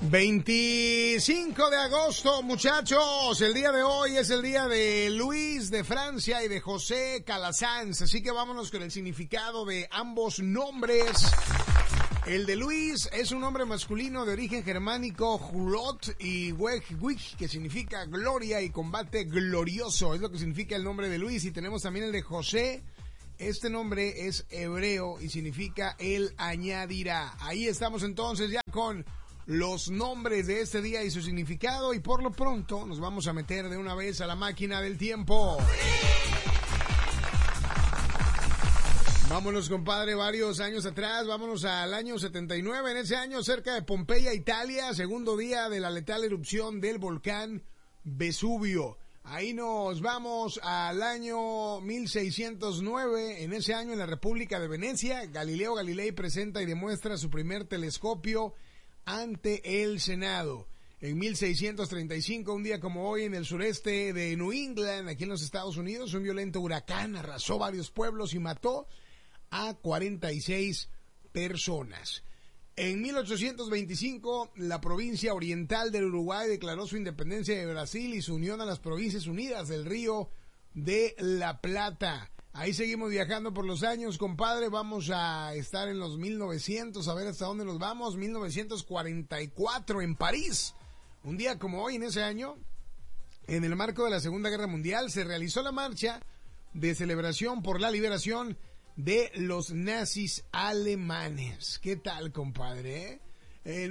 25 de agosto, muchachos. El día de hoy es el día de Luis de Francia y de José Calasanz. Así que vámonos con el significado de ambos nombres. El de Luis es un nombre masculino de origen germánico, Hulot y Wegwig, que significa gloria y combate glorioso. Es lo que significa el nombre de Luis. Y tenemos también el de José. Este nombre es hebreo y significa él añadirá. Ahí estamos entonces ya con los nombres de este día y su significado, y por lo pronto nos vamos a meter de una vez a la máquina del tiempo. Vámonos, compadre, varios años atrás, vámonos al año 79. En ese año, cerca de Pompeya, Italia, segundo día de la letal erupción del volcán Vesubio. Ahí nos vamos al año 1609. En ese año, en la República de Venecia, Galileo Galilei presenta y demuestra su primer telescopio ante el Senado. En 1635, un día como hoy, en el sureste de New England, aquí en los Estados Unidos, un violento huracán arrasó varios pueblos y mató a 46 personas. En 1825, la provincia oriental del Uruguay declaró su independencia de Brasil y su unión a las Provincias Unidas del Río de la Plata. Ahí seguimos viajando por los años, compadre. Vamos a estar en los 1900, a ver hasta dónde nos vamos. 1944, en París. Un día como hoy, en ese año, en el marco de la Segunda Guerra Mundial, se realizó la marcha de celebración por la liberación de los nazis alemanes. ¿Qué tal, compadre? En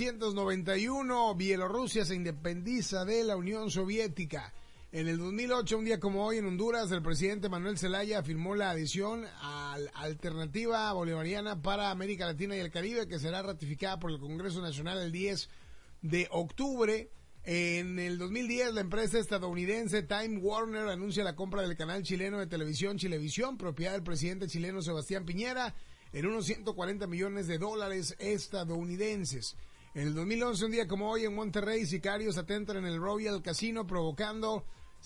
1991, Bielorrusia se independiza de la Unión Soviética. En el 2008, un día como hoy, en Honduras, el presidente Manuel Zelaya firmó la adhesión a la Alternativa Bolivariana para América Latina y el Caribe, que será ratificada por el Congreso Nacional el 10 de octubre. En el 2010, la empresa estadounidense Time Warner anuncia la compra del canal chileno de televisión Chilevisión, propiedad del presidente chileno Sebastián Piñera, en unos $140 millones estadounidenses. En el 2011, un día como hoy, en Monterrey, sicarios atentan en el Royal Casino, provocando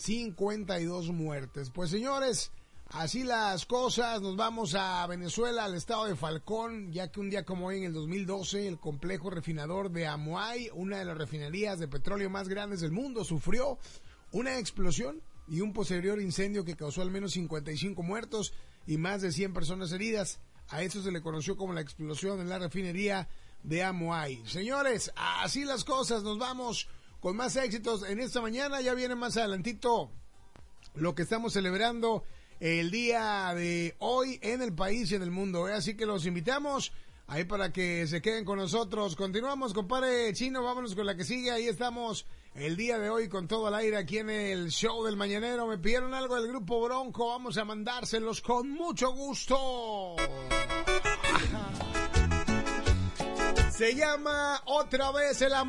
52 muertes. Pues, señores, así las cosas. Nos vamos a Venezuela, al estado de Falcón, ya que un día como hoy, en el 2012, el complejo refinador de Amuay, una de las refinerías de petróleo más grandes del mundo, sufrió una explosión y un posterior incendio que causó al menos 55 muertos y más de 100 personas heridas. A eso se le conoció como la explosión en la refinería de Amuay. Señores, así las cosas. Nos vamos con más éxitos en esta mañana. Ya viene más adelantito lo que estamos celebrando el día de hoy en el país y en el mundo, así que los invitamos ahí para que se queden con nosotros. Continuamos, compadre Chino, vámonos con la que sigue. Ahí estamos el día de hoy con todo al aire aquí en el show del mañanero. Me pidieron algo del grupo Bronco, vamos a mandárselos con mucho gusto. Se llama Otra Vez el Amor.